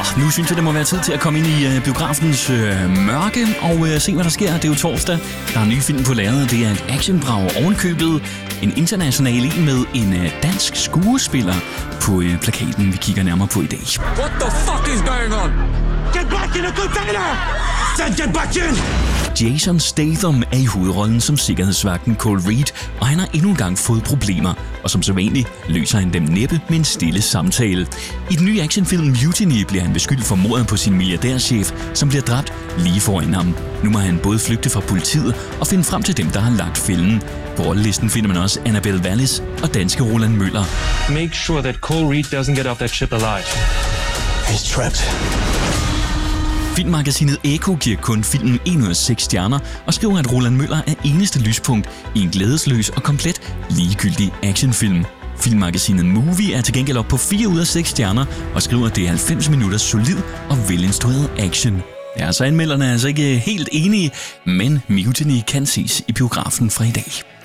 Nu synes jeg, det må være tid til at komme ind i biografens mørke og se, hvad der sker. Det er jo torsdag. Der er en ny film på lærredet. Det er et actionbrag ovenkøbet. En international en med en dansk skuespiller på plakaten, vi kigger nærmere på i dag. What the fuck is going on? Get back in the container! Get back in! Jason Statham er i hovedrollen som sikkerhedsvagten Cole Reed, og han har endnu en gang fået problemer, og som sædvanligt løser han dem næppe med en stille samtale. I den nye actionfilm Mutiny bliver han beskyldt for mordet på sin milliardærchef, som bliver dræbt lige foran ham. Nu må han både flygte fra politiet og finde frem til dem, der har lagt fælden. På rollelisten finder man også Annabelle Wallis og danske Roland Møller. Make sure that Cole Reed doesn't get off that ship alive. He's trapped. Filmmagasinet Eko giver kun filmen 1 ud af 6 stjerner og skriver, at Roland Møller er eneste lyspunkt i en glædesløs og komplet ligegyldig actionfilm. Filmmagasinet Movie er til gengæld op på 4 ud af 6 stjerner og skriver, at det er 90 minutters solid og velinstrueret action. Ja, så anmelderne er altså ikke helt enige, men Mutiny kan ses i biografen fra i dag.